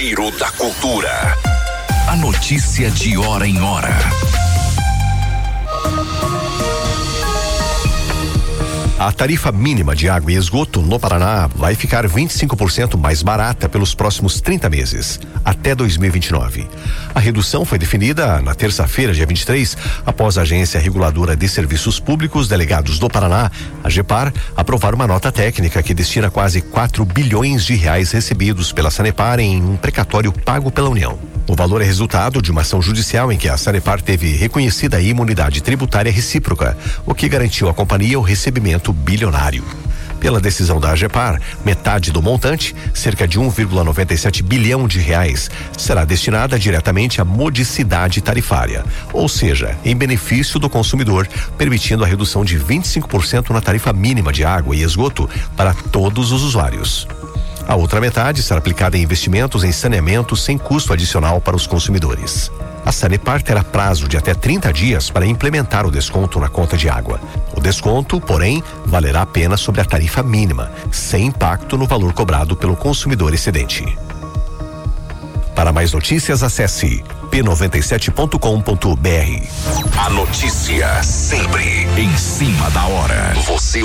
Giro da Cultura. A notícia de hora em hora. A tarifa mínima de água e esgoto no Paraná vai ficar 25% mais barata pelos próximos 30 meses, até 2029. A redução foi definida na terça-feira, dia 23, após a Agência Reguladora de Serviços Públicos Delegados do Paraná, a AGEPAR, aprovar uma nota técnica que destina quase 4 bilhões de reais recebidos pela Sanepar em um precatório pago pela União. O valor é resultado de uma ação judicial em que a Sanepar teve reconhecida a imunidade tributária recíproca, o que garantiu à companhia o recebimento bilionário. Pela decisão da AGEPAR, metade do montante, cerca de 1,97 bilhão de reais, será destinada diretamente à modicidade tarifária, ou seja, em benefício do consumidor, permitindo a redução de 25% na tarifa mínima de água e esgoto para todos os usuários. A outra metade será aplicada em investimentos em saneamento sem custo adicional para os consumidores. A Sanepar terá prazo de até 30 dias para implementar o desconto na conta de água. O desconto, porém, valerá apenas sobre a tarifa mínima, sem impacto no valor cobrado pelo consumidor excedente. Para mais notícias, acesse p97.com.br. A notícia sempre em cima da hora. Você